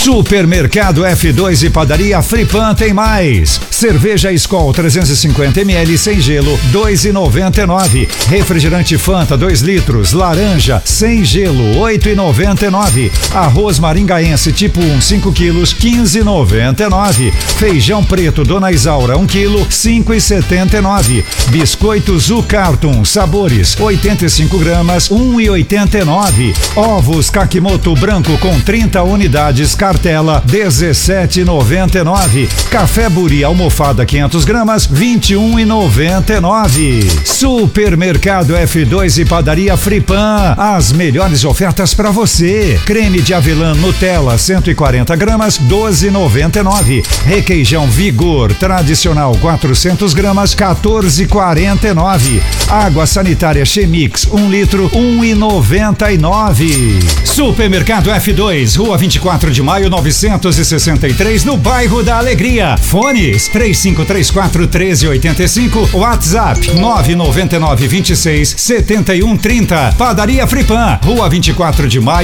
Supermercado F2 e Padaria Fripan tem mais. Cerveja Skol 350 ml sem gelo, 2,99. Refrigerante Fanta 2 litros, laranja, sem gelo, 8,99. Arroz maringaense tipo 1, 5 quilos, 15,99. Feijão preto Dona Isaura 1 quilo, 5,79. Biscoito Zucarton, sabores, 85 gramas, 1,89. Ovos Kakimoto branco com 30 unidades, cartela, 17,99. Café Buri almofada 500 gramas, 21,99. Supermercado F2 e Padaria Fripan, as melhores ofertas para você. Creme de avelã Nutella 140 gramas, 12,99. Requeijão Vigor tradicional 400 gramas, 14,49. Água sanitária Chemix 1 litro, 1,99. Supermercado F2, Rua 24 de Maio 963, no bairro da Alegria. Fones 3534-1385, WhatsApp 99926-7130. Padaria Fripan, Rua 24 de Maio